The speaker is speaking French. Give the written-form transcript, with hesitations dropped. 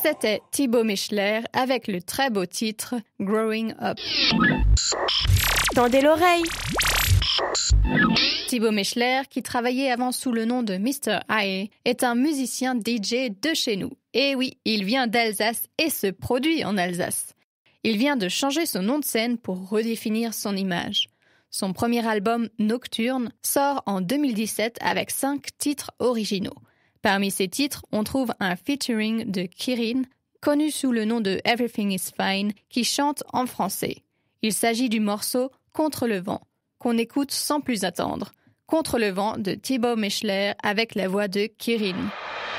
C'était Thibaut Michler avec le très beau titre Growing Up. Tendez l'oreille. Thibaut Michler, qui travaillait avant sous le nom de Mr. Ae, est un musicien DJ de chez nous. Et oui, il vient d'Alsace et se produit en Alsace. Il vient de changer son nom de scène pour redéfinir son image. Son premier album, Nocturne, sort en 2017 avec 5 titres originaux. Parmi ces titres, on trouve un featuring de Kirin, connu sous le nom de Everything is Fine, qui chante en français. Il s'agit du morceau Contre le vent, qu'on écoute sans plus attendre. Contre le vent de Thibaut Michler avec la voix de Kirin.